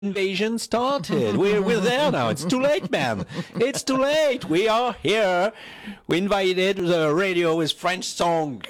invasion started. We're there now. It's too late, man. It's too late. We are here. We invited the radio with French song.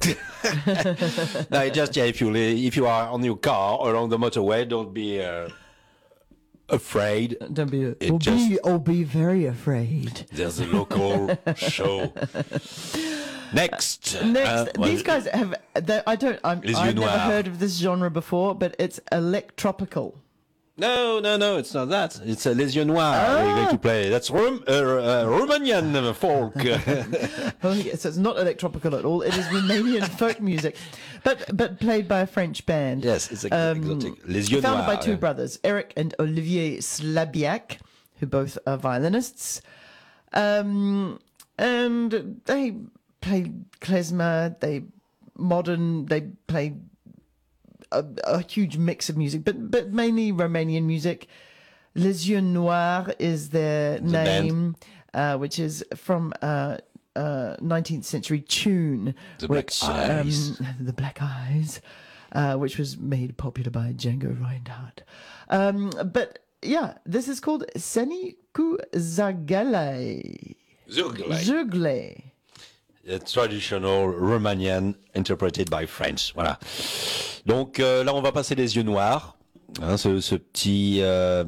No, just if you are on your car along the motorway, don't be afraid. Don't be very afraid. There's a local show. Next, these guys have. I've never heard of this genre before, but it's electropical. No, it's not that. It's a Les Yeux Noirs we're going to play. That's Romanian folk. So it's not electropical at all. It is Romanian folk music, but played by a French band. Yes, it's exotic. Les Yeux Noirs. Founded by two brothers, Eric and Olivier Slabiak, who both are violinists. And they play klezmer, they play a huge mix of music, but mainly Romanian music. Les Yeux Noirs is their name, which is from 19th century tune. The Black Eyes. The Black Eyes, which was made popular by Django Reinhardt. But yeah, this is called Seni Ku Zagale. Zurgle. Traditional Romanian interpreted by French. Voilà. Donc là, on va passer les yeux noirs. Hein, ce petit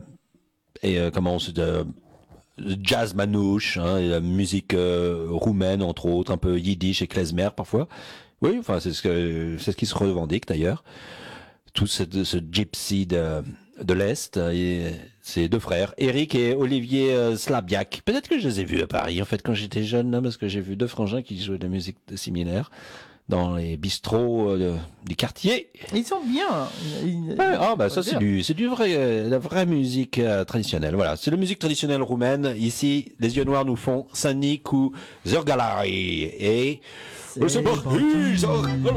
jazz manouche, hein, et la musique roumaine entre autres, un peu yiddish et klezmer parfois. Oui, enfin c'est ce qui se revendique d'ailleurs. Tout ce gypsy de l'Est, et ces deux frères, Eric et Olivier Slabiak. Peut-être que je les ai vus à Paris, en fait, quand j'étais jeune, là, parce que j'ai vu deux frangins qui jouaient de la musique similaire dans les bistrots du quartier. Ils sont bien. Ça c'est du vrai, la vraie musique traditionnelle. Voilà, c'est la musique traditionnelle roumaine. Ici, les yeux noirs nous font Sani Ku Zurgalari et c'est parti, Zurgalari.